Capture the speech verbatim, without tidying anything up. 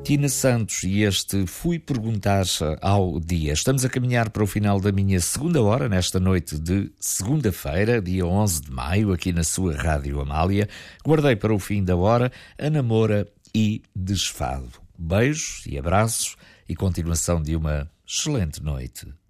Tina Santos e este Fui Perguntar ao Dia. Estamos a caminhar para o final da minha segunda hora, nesta noite de segunda-feira, dia onze de maio, aqui na sua Rádio Amália. Guardei para o fim da hora a namora e desfado. Beijos e abraços e continuação de uma excelente noite.